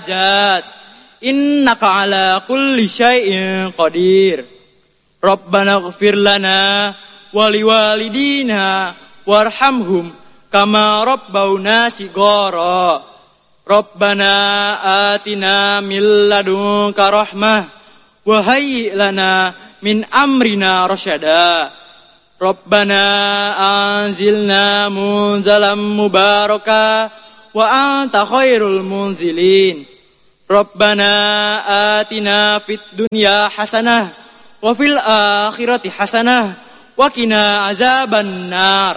Jat innaka ala kulli syai'in qadir. Rabbana ighfir lana wa liwalidina warhamhum kama rabbawna shighara. Rabbana atina min ladunka rahmah wa hayyi' lana min amrina rasyada. Rabbana anzilna munzalam mubaraka wa anta khairul munzilin. Rabbana atina fid dunya hasanah wa fil akhirati hasanah wa qina azaban nar.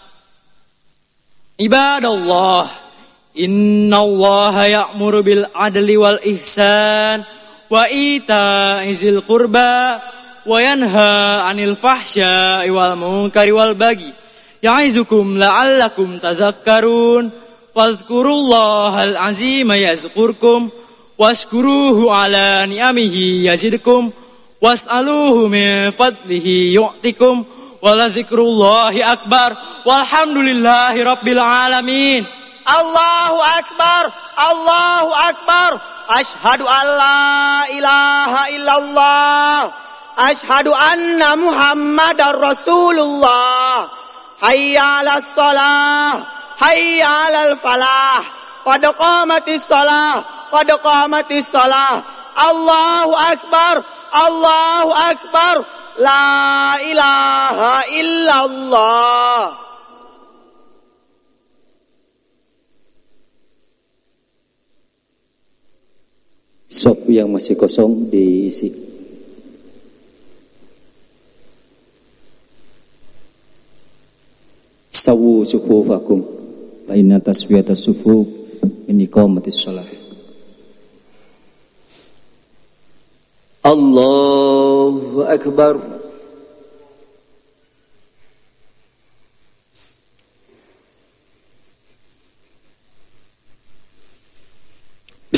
Ibadallah, innallaha ya'muru bil adli wal ihsan wa ita'izil qurba wa yanha 'anil fahsya'i wal munkari wal baghi ya'izukum la'allakum tadhakkarun. Fadhkurullahal azima yazkurkum washkuruhu ala ni'amihi yazidkum was'aluhu min fadlihi yu'tikum waladzikrullahi akbar walhamdulillahi rabbil alamin. Allahu akbar, Allahu akbar. Ashhadu an la ilaha illallah, ashhadu anna muhammadar rasulullah. Hayya 'alas shalah, hayya 'alal falah, qad qamatis shalah, qad qamatis shalah. Allahu akbar, Allahu akbar. La ilaha illallah. Sop yang masih kosong diisi. Sawu sufufakum fa inna taswiyatas sufuf min iqamatis shalah. Allahu akbar.